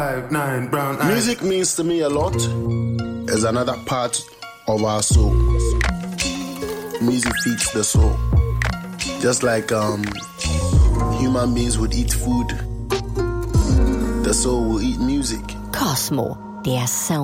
5'9" brown eyes. Music means to me a lot. It's another part of our soul. Music feeds the soul. Just like human beings would eat food, the soul will eat music. Cosmo, det er sound.